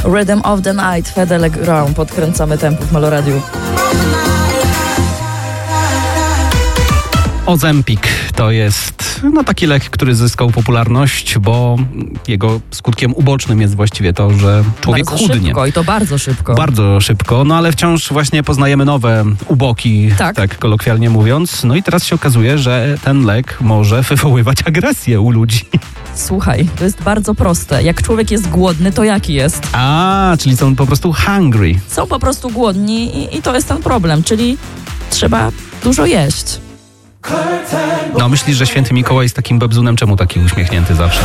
Rhythm of the Night, Fede Le Grand. Podkręcamy tempo w Meloradiu. Ozempic to jest taki lek, który zyskał popularność, bo jego skutkiem ubocznym jest właściwie to, że człowiek bardzo chudnie. Szybko, i to bardzo szybko. Bardzo szybko, ale wciąż właśnie poznajemy nowe uboki, tak kolokwialnie mówiąc. No i teraz się okazuje, że ten lek może wywoływać agresję u ludzi. Słuchaj, to jest bardzo proste. Jak człowiek jest głodny, to jaki jest? Czyli są po prostu hungry. Są po prostu głodni i to jest ten problem, czyli trzeba dużo jeść. No myślisz, że święty Mikołaj jest takim bebzunem? Czemu taki uśmiechnięty zawsze?